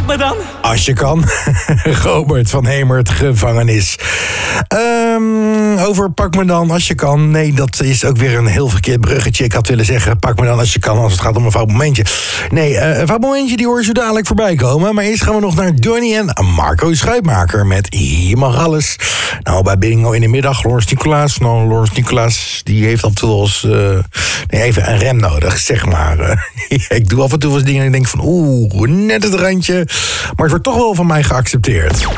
Pak me dan. Als je kan. Robert van Hemert, gevangenis. Over pak me dan als je kan. Nee, dat is ook weer een heel verkeerd bruggetje. Ik had willen zeggen, pak me dan als je kan, als het gaat om een fout momentje. Nee, een fout momentje die hoor je zo dadelijk voorbij komen. Maar eerst gaan we nog naar Donnie en Marco Schuitmaker met Hier mag alles. Nou, bij Bingo in de middag, Lawrence Nicolaas. Nou, Lawrence Nicolaas, die heeft af en toe wel eens even een rem nodig, zeg maar. Ik doe af en toe wel eens dingen en ik denk van, net het randje. Maar het wordt toch wel van mij geaccepteerd.